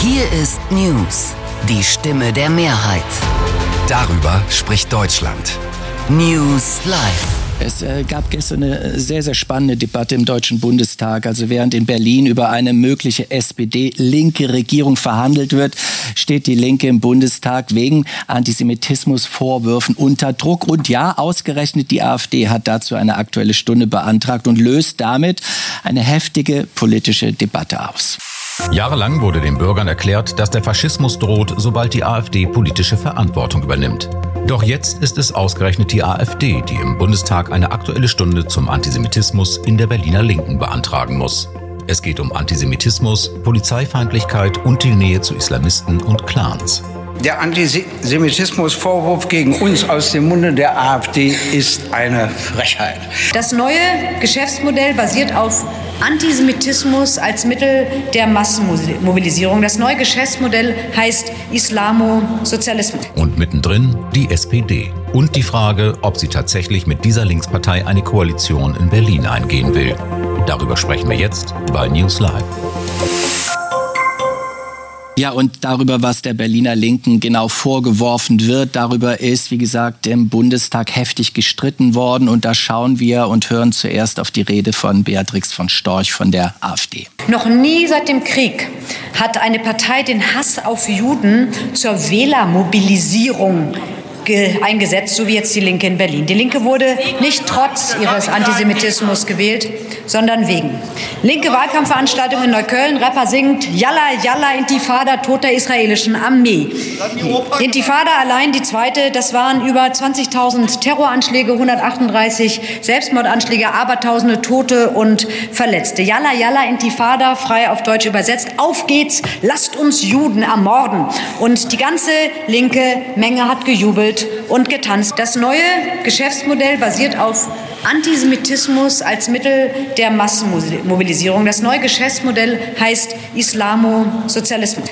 Hier ist News, die Stimme der Mehrheit. Darüber spricht Deutschland. News Live. Es gab gestern eine sehr, sehr spannende Debatte im Deutschen Bundestag. Also während in Berlin über eine mögliche SPD-linke Regierung verhandelt wird, steht die Linke im Bundestag wegen Antisemitismusvorwürfen unter Druck. Und ja, ausgerechnet die AfD hat dazu eine Aktuelle Stunde beantragt und löst damit eine heftige politische Debatte aus. Jahrelang wurde den Bürgern erklärt, dass der Faschismus droht, sobald die AfD politische Verantwortung übernimmt. Doch jetzt ist es ausgerechnet die AfD, die im Bundestag eine Aktuelle Stunde zum Antisemitismus in der Berliner Linken beantragen muss. Es geht um Antisemitismus, Polizeifeindlichkeit und die Nähe zu Islamisten und Clans. Der Antisemitismusvorwurf gegen uns aus dem Munde der AfD ist eine Frechheit. Das neue Geschäftsmodell basiert auf Antisemitismus als Mittel der Massenmobilisierung. Das neue Geschäftsmodell heißt Islamosozialismus. Und mittendrin die SPD. Und die Frage, ob sie tatsächlich mit dieser Linkspartei eine Koalition in Berlin eingehen will. Darüber sprechen wir jetzt bei News Live. Ja, und darüber, was der Berliner Linken genau vorgeworfen wird, darüber ist, wie gesagt, im Bundestag heftig gestritten worden. Und da schauen wir und hören zuerst auf die Rede von Beatrix von Storch von der AfD. Noch nie seit dem Krieg hat eine Partei den Hass auf Juden zur Wählermobilisierung eingesetzt, so wie jetzt die Linke in Berlin. Die Linke wurde nicht trotz ihres Antisemitismus gewählt, sondern wegen. Linke Wahlkampfveranstaltung in Neukölln, Rapper singt Yalla, Yalla, Intifada, Tod der israelischen Armee. Die Intifada allein, die zweite, das waren über 20.000 Terroranschläge, 138 Selbstmordanschläge, Abertausende Tote und Verletzte. Yalla, Yalla, Intifada, frei auf Deutsch übersetzt. Auf geht's, lasst uns Juden ermorden. Und die ganze linke Menge hat gejubelt und getanzt. Das neue Geschäftsmodell basiert auf Antisemitismus als Mittel der Massenmobilisierung. Das neue Geschäftsmodell heißt Islamosozialismus.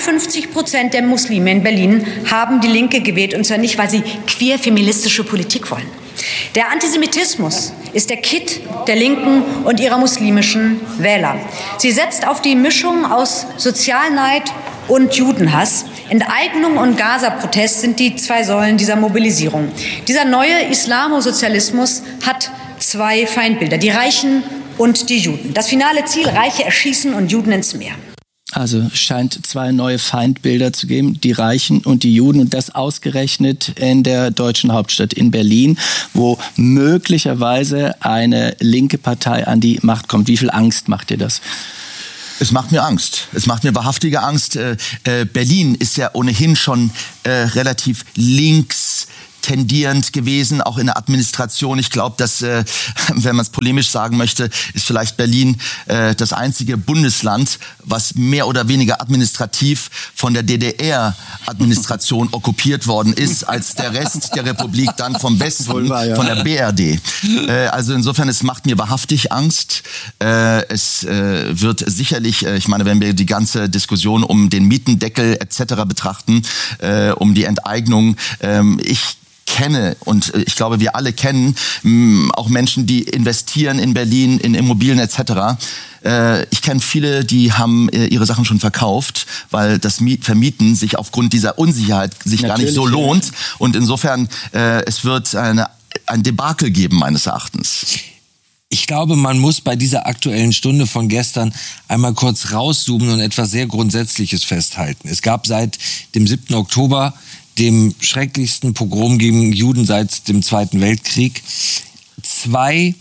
52% der Muslime in Berlin haben die Linke gewählt, und zwar nicht, weil sie queer-feministische Politik wollen. Der Antisemitismus ist der Kitt der Linken und ihrer muslimischen Wähler. Sie setzt auf die Mischung aus Sozialneid und Judenhass. Enteignung und Gaza-Protest sind die zwei Säulen dieser Mobilisierung. Dieser neue Islamosozialismus hat zwei Feindbilder, die Reichen und die Juden. Das finale Ziel: Reiche erschießen und Juden ins Meer. Also es scheint zwei neue Feindbilder zu geben, die Reichen und die Juden, und das ausgerechnet in der deutschen Hauptstadt in Berlin, wo möglicherweise eine linke Partei an die Macht kommt. Wie viel Angst macht dir das? Es macht mir Angst. Es macht mir wahrhaftige Angst. Berlin ist ja ohnehin schon relativ links tendierend gewesen, auch in der Administration. Ich glaube, dass, wenn man es polemisch sagen möchte, ist vielleicht Berlin das einzige Bundesland, was mehr oder weniger administrativ von der DDR-Administration okkupiert worden ist, als der Rest der Republik dann vom Westen, von der BRD. Also insofern, es macht mir wahrhaftig Angst. Es wird sicherlich, ich meine, wenn wir die ganze Diskussion um den Mietendeckel etc. betrachten, um die Enteignung, ich kenne, und ich glaube, wir alle kennen auch Menschen, die investieren in Berlin, in Immobilien etc. Ich kenne viele, die haben ihre Sachen schon verkauft, weil das Vermieten sich aufgrund dieser Unsicherheit sich gar nicht so lohnt. Und insofern, es wird ein Debakel geben, meines Erachtens. Ich glaube, man muss bei dieser Aktuellen Stunde von gestern einmal kurz rauszoomen und etwas sehr Grundsätzliches festhalten. Es gab seit dem 7. Oktober, dem schrecklichsten Pogrom gegen Juden seit dem Zweiten Weltkrieg, zwei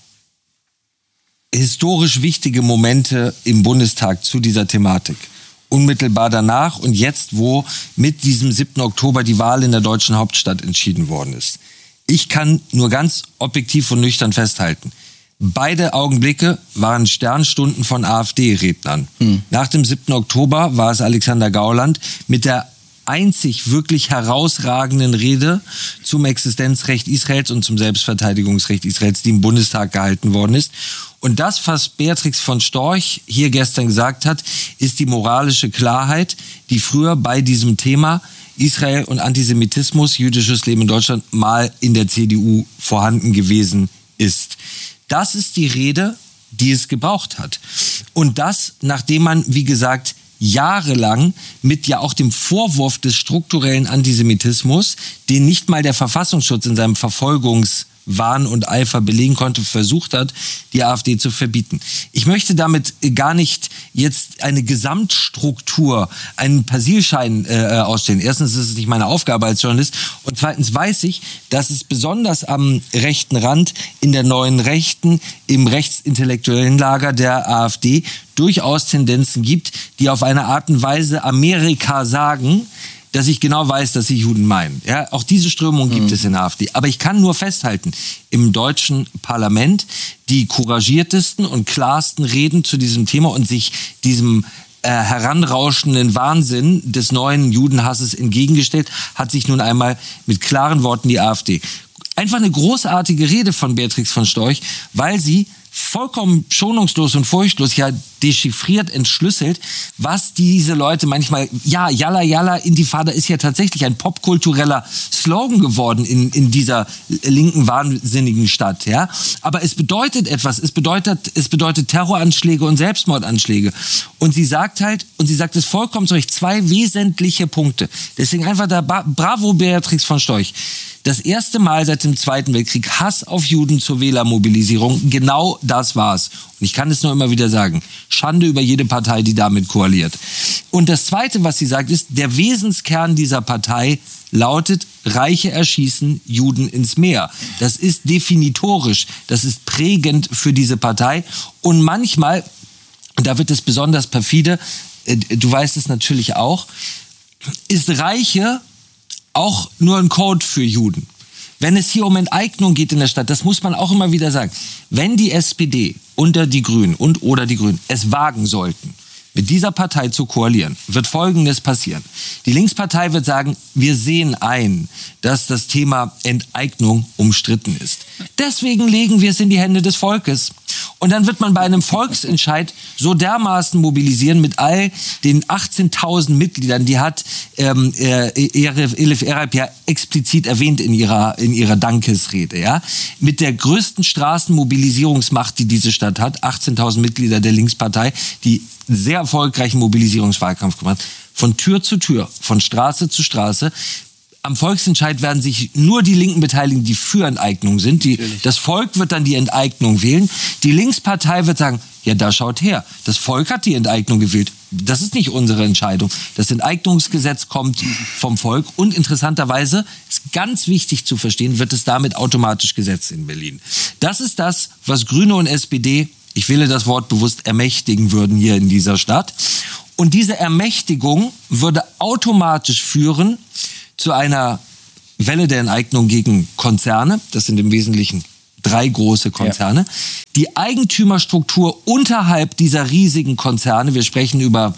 historisch wichtige Momente im Bundestag zu dieser Thematik. Unmittelbar danach und jetzt, wo mit diesem 7. Oktober die Wahl in der deutschen Hauptstadt entschieden worden ist. Ich kann nur ganz objektiv und nüchtern festhalten: Beide Augenblicke waren Sternstunden von AfD-Rednern. Nach dem 7. Oktober war es Alexander Gauland mit der einzig wirklich herausragenden Rede zum Existenzrecht Israels und zum Selbstverteidigungsrecht Israels, die im Bundestag gehalten worden ist. Und das, was Beatrix von Storch hier gestern gesagt hat, ist die moralische Klarheit, die früher bei diesem Thema Israel und Antisemitismus, jüdisches Leben in Deutschland, mal in der CDU vorhanden gewesen ist. Das ist die Rede, die es gebraucht hat. Und das, nachdem man, wie gesagt, jahrelang mit ja auch dem Vorwurf des strukturellen Antisemitismus, den nicht mal der Verfassungsschutz in seinem Verfolgungswahn und Eifer belegen konnte, versucht hat, die AfD zu verbieten. Ich möchte damit gar nicht jetzt eine Gesamtstruktur, einen Persilschein ausstellen. Erstens ist es nicht meine Aufgabe als Journalist und zweitens weiß ich, dass es besonders am rechten Rand, in der neuen Rechten, im rechtsintellektuellen Lager der AfD durchaus Tendenzen gibt, die auf eine Art und Weise Amerika sagen, dass ich genau weiß, dass sie Juden meinen. Ja, auch diese Strömung gibt es in der AfD. Aber ich kann nur festhalten, im deutschen Parlament die couragiertesten und klarsten Reden zu diesem Thema und sich diesem heranrauschenden Wahnsinn des neuen Judenhasses entgegengestellt, hat sich nun einmal mit klaren Worten die AfD. Einfach eine großartige Rede von Beatrix von Storch, weil sie vollkommen schonungslos und furchtlos ja dechiffriert, entschlüsselt, was diese Leute manchmal, ja, Yalla Yalla Intifada ist ja tatsächlich ein popkultureller Slogan geworden in dieser linken, wahnsinnigen Stadt, ja. Aber es bedeutet etwas, es bedeutet Terroranschläge und Selbstmordanschläge. Und sie sagt es vollkommen zu Recht, 2 wesentliche Punkte. Deswegen einfach da, bravo Beatrix von Storch. Das erste Mal seit dem Zweiten Weltkrieg Hass auf Juden zur Wählermobilisierung. Genau das war's. Und ich kann es nur immer wieder sagen. Schande über jede Partei, die damit koaliert. Und das Zweite, was sie sagt, ist, der Wesenskern dieser Partei lautet, Reiche erschießen, Juden ins Meer. Das ist definitorisch. Das ist prägend für diese Partei. Und manchmal, und da wird es besonders perfide, du weißt es natürlich auch, ist Reiche auch nur ein Code für Juden. Wenn es hier um Enteignung geht in der Stadt, das muss man auch immer wieder sagen, wenn die SPD oder die Grünen es wagen sollten, mit dieser Partei zu koalieren, wird Folgendes passieren. Die Linkspartei wird sagen, wir sehen ein, dass das Thema Enteignung umstritten ist. Deswegen legen wir es in die Hände des Volkes. Und dann wird man bei einem Volksentscheid so dermaßen mobilisieren mit all den 18.000 Mitgliedern, die hat Elif Eralp ja explizit erwähnt in ihrer Dankesrede, ja, mit der größten Straßenmobilisierungsmacht, die diese Stadt hat, 18.000 Mitglieder der Linkspartei, die sehr erfolgreichen Mobilisierungswahlkampf gemacht, von Tür zu Tür, von Straße zu Straße. Am Volksentscheid werden sich nur die Linken beteiligen, die für Enteignung sind. Das Volk wird dann die Enteignung wählen. Die Linkspartei wird sagen, ja, da schaut her. Das Volk hat die Enteignung gewählt. Das ist nicht unsere Entscheidung. Das Enteignungsgesetz kommt vom Volk. Und interessanterweise, ist ganz wichtig zu verstehen, wird es damit automatisch gesetzt in Berlin. Das ist das, was Grüne und SPD, ich wähle das Wort bewusst, ermächtigen würden hier in dieser Stadt. Und diese Ermächtigung würde automatisch führen zu einer Welle der Enteignung gegen Konzerne. Das sind im Wesentlichen 3 große Konzerne. Ja. Die Eigentümerstruktur unterhalb dieser riesigen Konzerne, wir sprechen über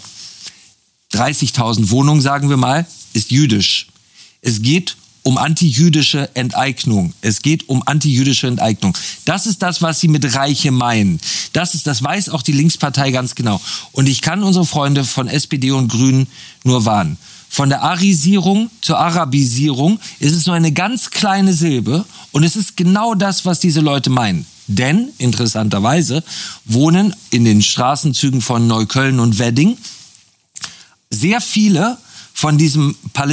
30.000 Wohnungen, sagen wir mal, ist jüdisch. Es geht um antijüdische Enteignung. Es geht um antijüdische Enteignung. Das ist das, was sie mit Reiche meinen. Das weiß auch die Linkspartei ganz genau. Und ich kann unsere Freunde von SPD und Grünen nur warnen. Von der Arisierung zur Arabisierung ist es nur eine ganz kleine Silbe und es ist genau das, was diese Leute meinen. Denn, interessanterweise, wohnen in den Straßenzügen von Neukölln und Wedding sehr viele von diesem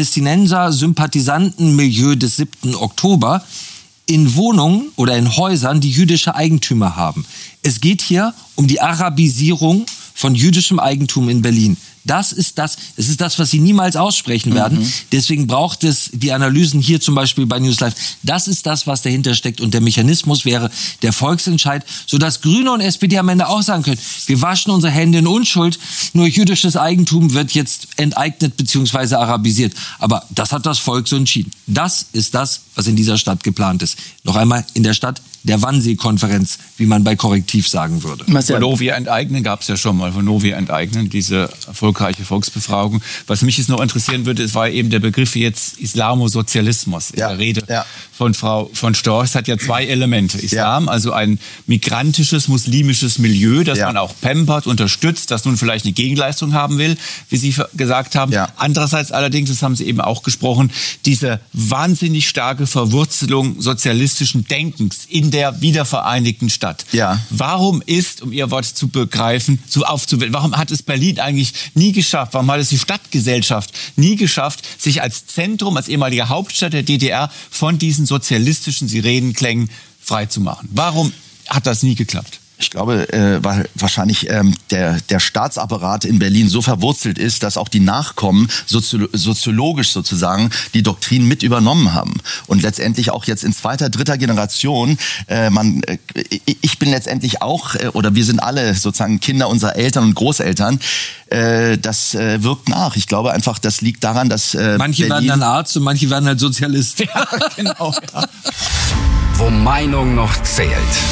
Palästinenser-Sympathisanten-Milieu des 7. Oktober in Wohnungen oder in Häusern, die jüdische Eigentümer haben. Es geht hier um die Arabisierung von jüdischem Eigentum in Berlin. Das ist das, was sie niemals aussprechen werden. Deswegen braucht es die Analysen hier zum Beispiel bei News Live. Das ist das, was dahinter steckt. Und der Mechanismus wäre der Volksentscheid, sodass Grüne und SPD am Ende auch sagen können, wir waschen unsere Hände in Unschuld, nur jüdisches Eigentum wird jetzt enteignet bzw. arabisiert. Aber das hat das Volk so entschieden. Das ist das, was in dieser Stadt geplant ist. Noch einmal in der Stadt der Wannsee-Konferenz, wie man bei Korrektiv sagen würde. Vonovia enteignen gab es ja schon mal. Vonovia enteignen, diese erfolgreiche Volksbefragung. Was mich jetzt noch interessieren würde, war eben der Begriff jetzt Islamosozialismus in der Rede von Frau von Storch. Es hat ja 2 Elemente. Islam, also ein migrantisches, muslimisches Milieu, das man auch pampert, unterstützt, das nun vielleicht eine Gegenleistung haben will, wie Sie gesagt haben. Ja. Andererseits allerdings, das haben Sie eben auch gesprochen, diese wahnsinnig starke Verwurzelung sozialistischen Denkens in der wiedervereinigten Stadt. Ja. Warum ist, um Ihr Wort zu begreifen, warum hat es Berlin eigentlich nie geschafft, warum hat es die Stadtgesellschaft nie geschafft, sich als Zentrum, als ehemalige Hauptstadt der DDR von diesen sozialistischen Sirenenklängen freizumachen? Warum hat das nie geklappt? Ich glaube, weil wahrscheinlich der Staatsapparat in Berlin so verwurzelt ist, dass auch die Nachkommen soziologisch sozusagen die Doktrin mit übernommen haben. Und letztendlich auch jetzt in zweiter, dritter Generation, ich bin letztendlich auch, oder wir sind alle sozusagen Kinder unserer Eltern und Großeltern, das wirkt nach. Ich glaube einfach, das liegt daran, dass manche werden dann Arzt und manche werden halt Sozialist. Ja, genau. Ja. Wo Meinung noch zählt.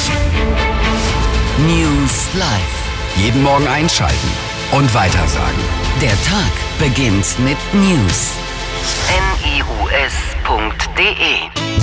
News Live. Jeden Morgen einschalten und weitersagen. Der Tag beginnt mit News. news.de